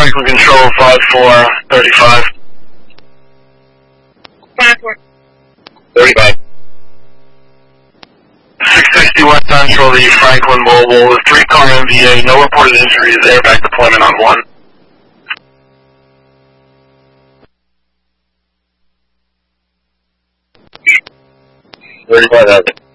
Franklin Control 5435. 35. 660 West Central, the Franklin Mobile, with 3-car MVA, no reported injuries, airbag deployment on 1. 35,000.